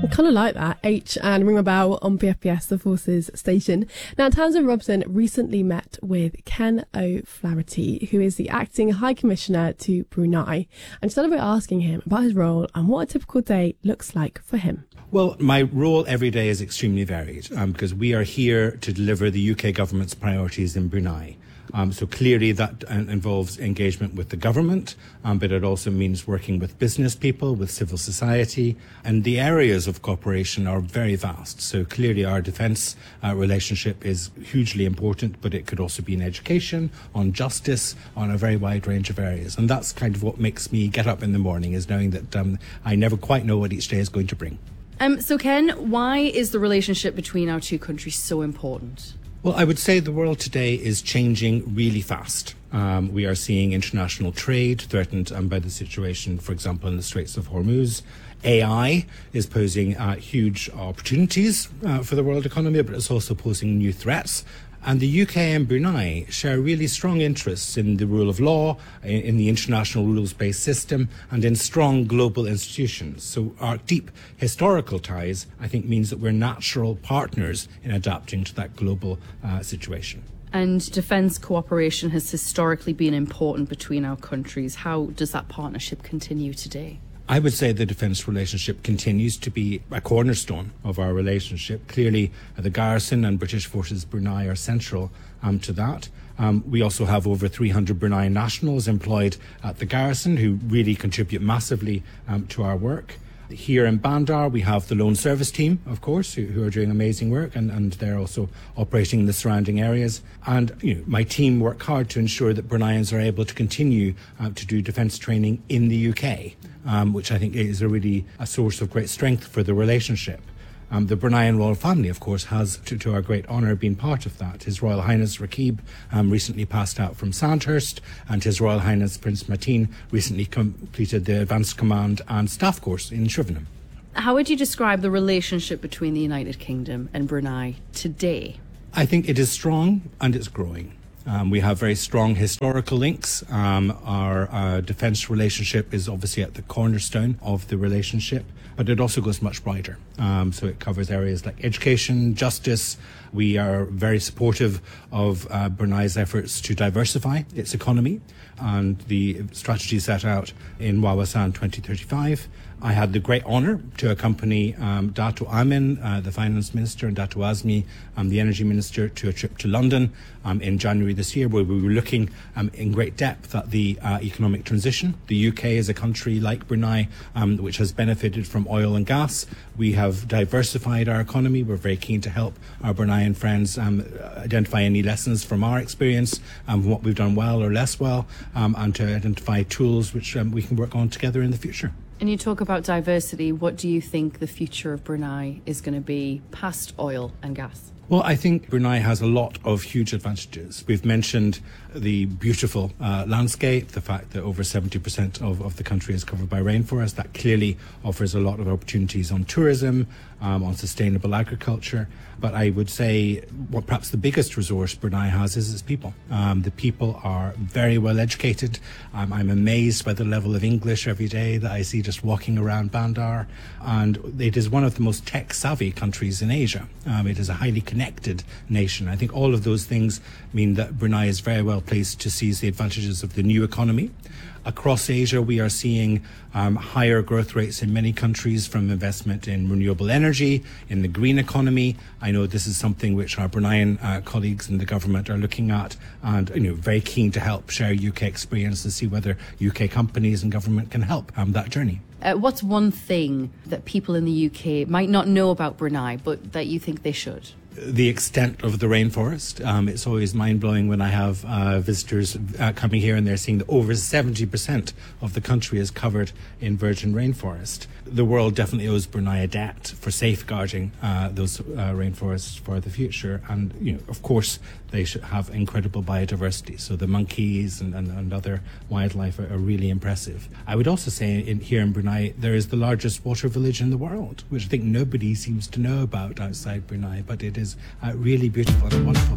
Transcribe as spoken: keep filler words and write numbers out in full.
I kind of like that. H and Ring My Bell on B F B S, the Forces station. Now, Tamsin Robson recently met with Ken O'Flaherty, who is the acting High Commissioner to Brunei, and started by asking him about his role and what a typical day looks like for him. Well, my role every day is extremely varied um, because we are here to deliver the U K government's priorities in Brunei. Um, so clearly that uh, involves engagement with the government, um, but it also means working with business people, with civil society, and the areas of cooperation are very vast. So clearly our defence uh, relationship is hugely important, but it could also be in education, on justice, on a very wide range of areas. And that's kind of what makes me get up in the morning, is knowing that um, I never quite know what each day is going to bring. Um, so Ken, why is the relationship between our two countries so important? Well, I would say the world today is changing really fast. Um, we are seeing international trade threatened um, by the situation, for example, in the Straits of Hormuz. A I is posing uh, huge opportunities uh, for the world economy, but it's also posing new threats. And the U K and Brunei share really strong interests in the rule of law, in the international rules-based system, and in strong global institutions. So our deep historical ties, I think, means that we're natural partners in adapting to that global uh, situation. And defence cooperation has historically been important between our countries. How does that partnership continue today? I would say the defence relationship continues to be a cornerstone of our relationship. Clearly, uh, the garrison and British Forces Brunei are central um, to that. Um, we also have over three hundred Brunei nationals employed at the garrison who really contribute massively um, to our work. Here in Bandar, we have the Loan Service Team, of course, who, who are doing amazing work, and, and they're also operating in the surrounding areas. And you know, my team work hard to ensure that Bruneians are able to continue uh, to do defence training in the U K, um, which I think is a really a source of great strength for the relationship. Um, the Bruneian royal family, of course, has, to, to our great honour, been part of that. His Royal Highness Rakib um, recently passed out from Sandhurst, and His Royal Highness Prince Mateen recently completed the Advanced Command and Staff course in Shrivenham. How would you describe the relationship between the United Kingdom and Brunei today? I think it is strong and it's growing. Um, we have very strong historical links. Um, our uh, defence relationship is obviously at the cornerstone of the relationship, but it also goes much wider. Um, so it covers areas like education, justice. We are very supportive of uh, Brunei's efforts to diversify its economy and the strategy set out in Wawasan twenty thirty-five. I had the great honour to accompany um, Dato' Amin, uh, the Finance Minister, and Dato' Azmi, um, the Energy Minister, to a trip to London um, in January this year, where we were looking um, in great depth at the uh, economic transition. The U K is a country like Brunei, um, which has benefited from oil and gas. We have diversified our economy. We're very keen to help our Bruneian friends um, identify any lessons from our experience, um, what we've done well or less well, um, and to identify tools which um, we can work on together in the future. And you talk about diversity. What do you think the future of Brunei is going to be past oil and gas? Well, I think Brunei has a lot of huge advantages. We've mentioned the beautiful uh, landscape, the fact that over seventy percent of, of the country is covered by rainforest. That clearly offers a lot of opportunities on tourism, um, on sustainable agriculture. But I would say what perhaps the biggest resource Brunei has is its people. Um, the people are very well educated. Um, I'm amazed by the level of English every day that I see just walking around Bandar. And it is one of the most tech-savvy countries in Asia. Um, it is a highly connected nation. I think all of those things mean that Brunei is very well placed to seize the advantages of the new economy. Across Asia, we are seeing um, higher growth rates in many countries from investment in renewable energy, in the green economy. I know this is something which our Bruneian uh, colleagues in the government are looking at, and you know, very keen to help share U K experience and see whether U K companies and government can help um, that journey. Uh, what's one thing that people in the U K might not know about Brunei, but that you think they should? The extent of the rainforest. Um, it's always mind-blowing when I have uh, visitors uh, coming here and they're seeing that over seventy percent of the country is covered in virgin rainforest. The world definitely owes Brunei a debt for safeguarding uh, those uh, rainforests for the future. And, you know, of course, they should have incredible biodiversity. So the monkeys and, and, and other wildlife are, are really impressive. I would also say in, here in Brunei, there is the largest water village in the world, which I think nobody seems to know about outside Brunei, but it is uh, really beautiful and wonderful.